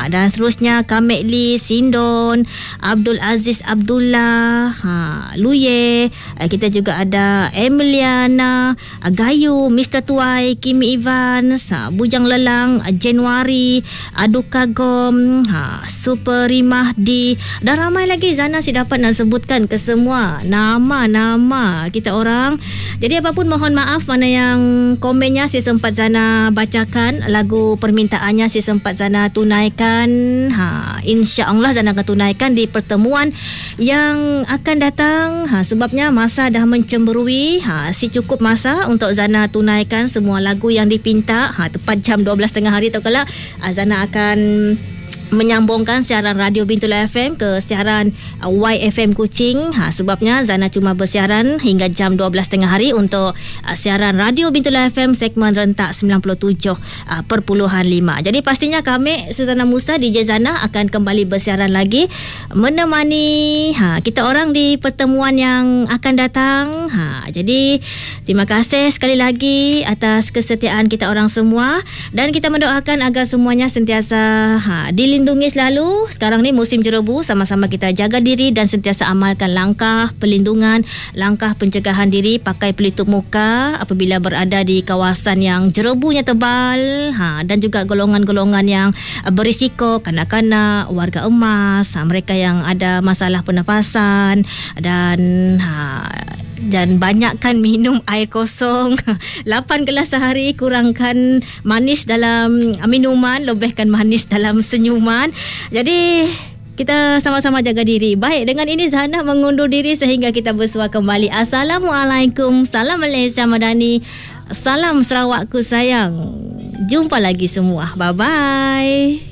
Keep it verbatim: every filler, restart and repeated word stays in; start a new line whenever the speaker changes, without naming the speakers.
ha, dan seterusnya Kamek Lee, Sindon, Abdul Aziz Abdullah, ha, Luye, uh, kita juga ada Emiliana, uh, Gayu, Mister Tuai, Kimi Evans, ha, Bujang Lelang, uh, Januari, Aduka Gom, ha, Super Rimah di, dan ramai lagi. Zana si dapat nak sebutkan ke semua nama-nama kita orang. Jadi apapun mohon maaf mana yang komennya si sempat Zana bacakan, lagu permintaannya si sempat Zana tunaikan. Ha, insya-Allah Zana akan tunaikan di pertemuan yang akan datang. Ha, sebabnya masa dah mencemburui. Ha, si cukup masa untuk Zana tunaikan semua lagu yang dipinta. Ha, tepat jam dua belas tengah hari tu kala Zana akan menyambungkan siaran Radio Bintula F M ke siaran uh, Y F M Kuching. Ha, sebabnya Zana cuma bersiaran hingga jam dua belas tengah hari untuk uh, siaran Radio Bintula F M segmen rentak sembilan puluh tujuh perpuluhan lima. Jadi pastinya kami Suzana Musa, D J Zana akan kembali bersiaran lagi menemani ha, kita orang di pertemuan yang akan datang. Ha, jadi terima kasih sekali lagi atas kesetiaan kita orang semua, dan kita mendoakan agar semuanya sentiasa ha, dilindungi Lindungi selalu. Sekarang ni musim jerebu, sama-sama kita jaga diri dan sentiasa amalkan langkah perlindungan, langkah pencegahan diri, pakai pelitup muka apabila berada di kawasan yang jerebunya tebal, ha, dan juga golongan-golongan yang berisiko, kanak-kanak, warga emas, ha, mereka yang ada masalah pernafasan, dan ha, dan banyakkan minum air kosong. lapan gelas sehari, kurangkan manis dalam minuman, lebihkan manis dalam senyuman. Jadi kita sama-sama jaga diri. Baik, dengan ini Zana mengundur diri sehingga kita bersua kembali. Assalamualaikum. Salam Malaysia Madani. Salam Sarawakku sayang. Jumpa lagi semua. Bye-bye.